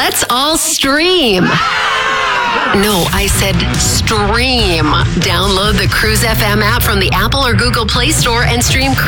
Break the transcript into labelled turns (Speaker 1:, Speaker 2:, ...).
Speaker 1: Let's all stream. No, I said stream. Download the Cruise FM app from the Apple or Google Play Store and stream